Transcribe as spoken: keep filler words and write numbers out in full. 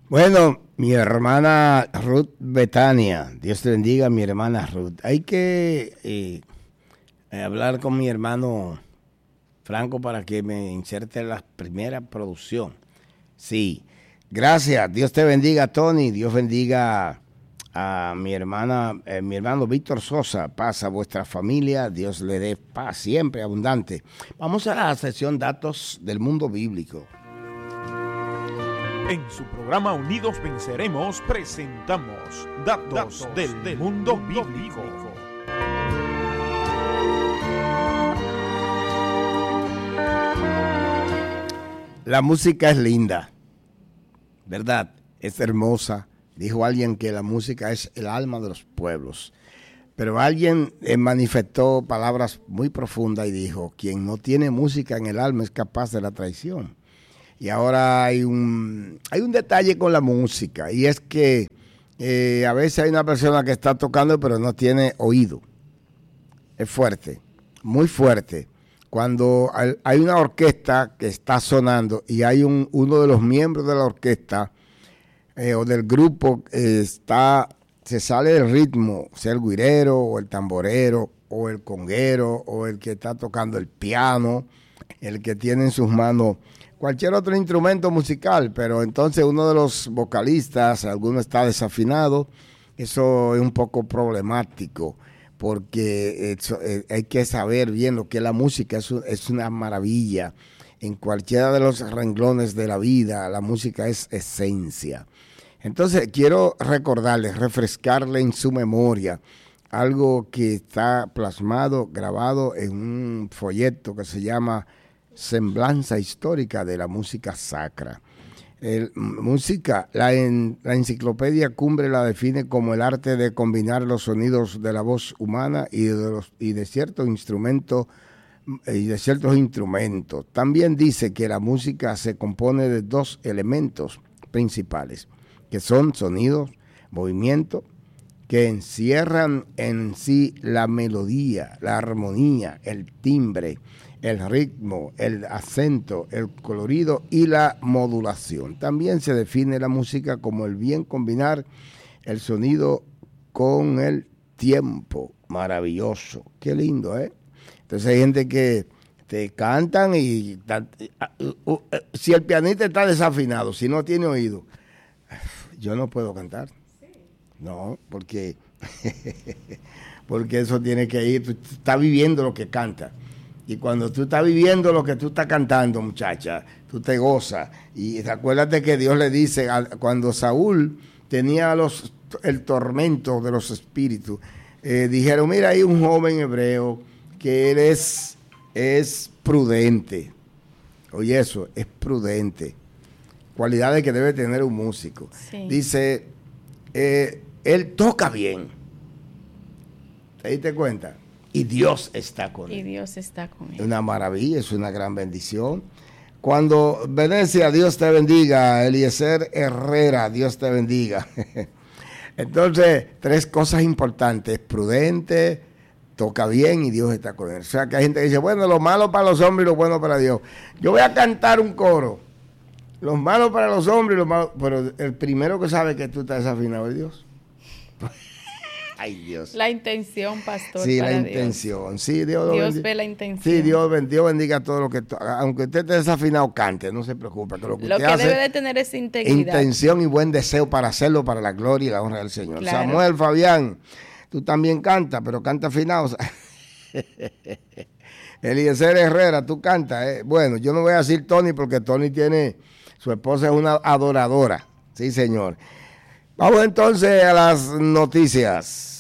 Bueno, mi hermana Ruth Betania, Dios te bendiga, mi hermana Ruth. Hay que eh, hablar con mi hermano Franco para que me inserte la primera producción. Sí, gracias, Dios te bendiga, Tony, Dios bendiga a mi hermana, eh, mi hermano Víctor Sosa, paz a vuestra familia, Dios le dé paz siempre abundante. Vamos a la sección Datos del Mundo Bíblico. En su programa Unidos Venceremos presentamos Datos, Datos del, del Mundo Bíblico. La música es linda, ¿verdad? Es hermosa. Dijo alguien que la música es el alma de los pueblos. Pero alguien eh, manifestó palabras muy profundas y dijo, quien no tiene música en el alma es capaz de la traición. Y ahora hay un, hay un detalle con la música, y es que eh, a veces hay una persona que está tocando pero no tiene oído. Es fuerte, muy fuerte. Cuando hay una orquesta que está sonando y hay un, uno de los miembros de la orquesta eh, o del grupo eh, está, se sale del ritmo, sea el güirero o el tamborero o el conguero o el que está tocando el piano, el que tiene en sus manos cualquier otro instrumento musical, pero entonces uno de los vocalistas, alguno está desafinado, eso es un poco problemático, porque eso, eh, hay que saber bien lo que es la música, es, es una maravilla. En cualquiera de los renglones de la vida, la música es esencia. Entonces quiero recordarles, refrescarle en su memoria algo que está plasmado, grabado en un folleto que se llama Semblanza Histórica de la Música Sacra. El, música, la, en, la enciclopedia Cumbre la define como el arte de combinar los sonidos de la voz humana y de, los, y de ciertos instrumentos y de ciertos instrumentos. También dice que la música se compone de dos elementos principales, que son sonidos, movimiento, que encierran en sí la melodía, la armonía, el timbre, el ritmo, el acento, el colorido y la modulación. También se define la música como el bien combinar el sonido con el tiempo. Maravilloso. Qué lindo, ¿eh? Entonces hay gente que te cantan y si el pianista está desafinado, si no tiene oído, yo no puedo cantar. No, porque porque eso tiene que ir, tú estás viviendo lo que canta. Y cuando tú estás viviendo lo que tú estás cantando, muchacha, tú te gozas. Y acuérdate que Dios le dice, cuando Saúl tenía los, el tormento de los espíritus, eh, dijeron, mira, hay un joven hebreo que él es, es prudente. Oye, eso, es prudente. Cualidades que debe tener un músico. Sí. Dice, eh, él toca bien. ¿Te diste cuenta? Y Dios está con él. Y Dios está con él. Es una maravilla, es una gran bendición. Cuando Venecia, Dios te bendiga. Eliezer Herrera, Dios te bendiga. Entonces, tres cosas importantes. Prudente, toca bien y Dios está con él. O sea, que hay gente que dice, bueno, lo malo para los hombres y lo bueno para Dios. Yo voy a cantar un coro. Los malos para los hombres y los malos... Pero el primero que sabe que tú estás desafinado es Dios. Ay, Dios. La intención, pastor. Sí, para la Dios. intención. Sí, Dios, Dios ve la intención. Sí, Dios, Dios bendiga todo lo que... Aunque usted esté desafinado, cante, no se preocupe. Que lo que, lo usted que hace, debe de tener es integridad. Intención y buen deseo para hacerlo para la gloria y la honra del Señor. Claro. Samuel, Fabián, tú también cantas, pero canta afinado. Eliezer Herrera, tú cantas. Eh. Bueno, yo no voy a decir Tony porque Tony tiene... Su esposa es una adoradora. Sí, señor. Vamos entonces a las noticias.